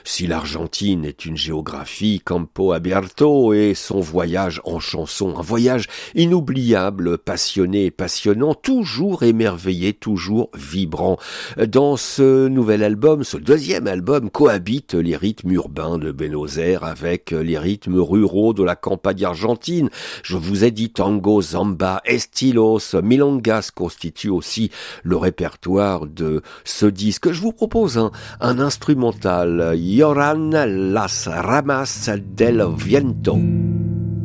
Si l'Argentine est une géographie, Campo Aberto et son voyage en chanson, un voyage inoubliable, passionné, passionnant, toujours émerveillé, toujours vibrant. Dans ce nouvel album, ce deuxième album, cohabitent les rythmes urbains de Buenos Aires avec les rythmes ruraux de la campagne argentine. Je vous ai dit tango, samba, estilos, milongas constituent aussi le répertoire de ce disque. Je vous propose un instrumental, Lloran las ramas del viento.